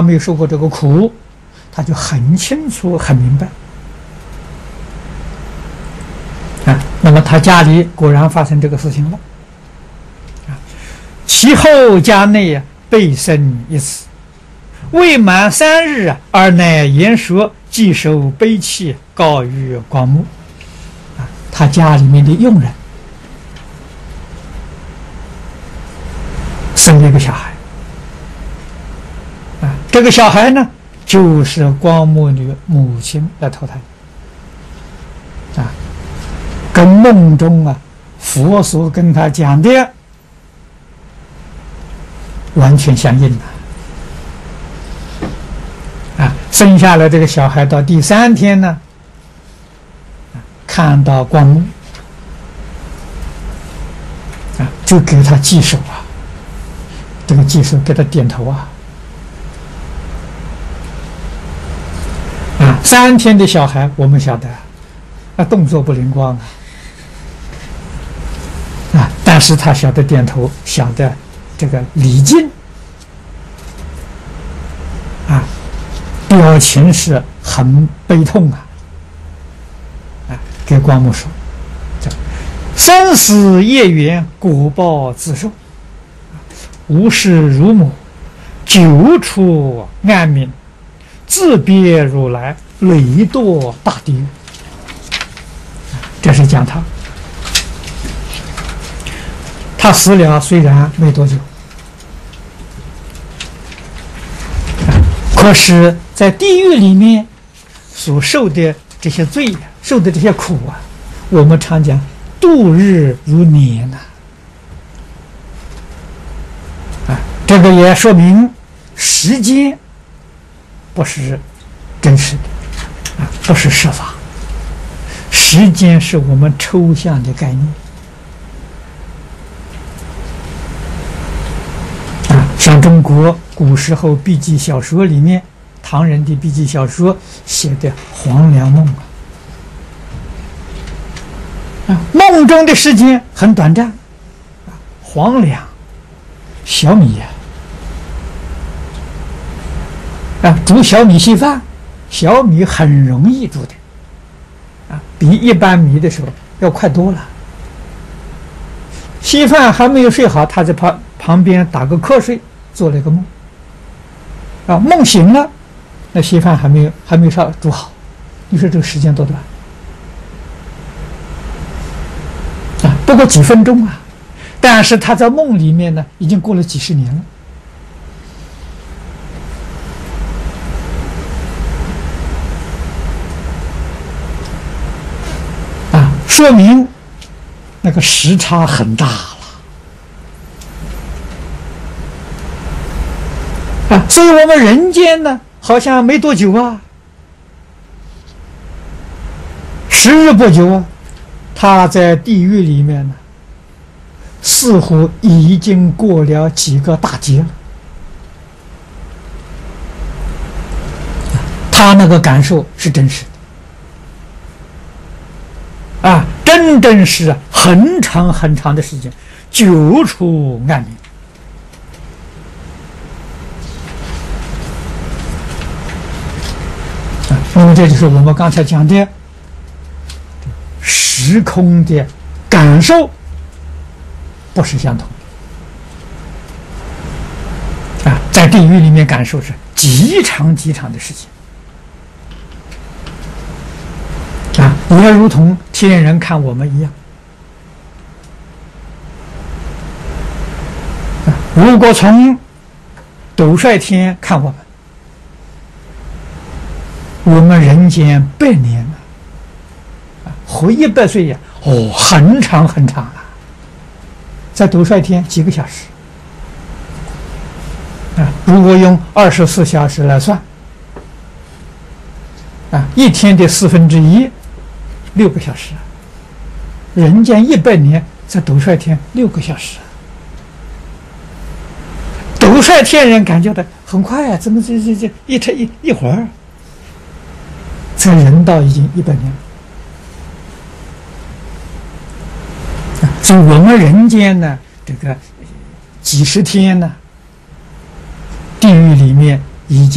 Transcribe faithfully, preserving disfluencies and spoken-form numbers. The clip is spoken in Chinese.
没有受过这个苦，他就很清楚、很明白。啊，那么他家里果然发生这个事情了。啊，其后家内啊备生一子，未满三日啊，而乃言说，即收悲器，告于光目。啊，他家里面的佣人生了一个小孩。啊，这个小孩呢，就是光目女母亲来投胎。啊，跟梦中啊佛所跟他讲的完全相应了。啊，生下来这个小孩到第三天呢，看到光目，啊，就给他祭手啊，这个祭手给他点头啊。啊，三天的小孩我们晓得，啊，动作不灵光啊，啊，但是他晓得点头，晓得这个礼敬，啊，表情是很悲痛啊，啊，给光目说，这生死业缘，果报自受，无事如母，久处暗冥，自别如来，累堕大地狱。这是讲他，他死了虽然没多久，可是在地狱里面所受的这些罪，受的这些苦啊，我们常讲度日如年呐。啊，这个也说明时间不是真实的，啊，不是实法。时间是我们抽象的概念。啊，像中国古时候笔记小说里面，唐人的笔记小说写的黄粱梦啊，啊，梦中的时间很短暂，啊，黄粱，小米呀。啊，煮小米稀饭，小米很容易煮的，啊，比一般米的时候要快多了。稀饭还没有睡好，他在旁旁边打个瞌睡，做了一个梦。啊，梦醒了，那稀饭还没有还没有烧煮好，你说这个时间多短？啊，不过几分钟啊，但是他在梦里面呢，已经过了几十年了。说明那个时差很大了啊，所以我们人间呢，好像没多久啊，时日不久啊，他在地狱里面呢，似乎已经过了几个大劫了。他那个感受是真实的。啊，真正是很长很长的时间，久处暗冥。啊，那么这就是我们刚才讲的时空的感受不是相同的。啊，在地狱里面感受是极长极长的时间。啊，也如同天人看我们一样。啊，如果从斗率天看我们，我们人间百年了，啊，活一百岁呀，哦，很长很长了。在斗率天几个小时，啊，如果用二十四小时来算，啊，一天的四分之一。六个小时，人间一百年，在斗率天六个小时。斗率天人感觉到很快啊，怎么这这这一成一一会儿，在人道已经一百年了。所以我们人间呢，这个几十天呢，地狱里面已经。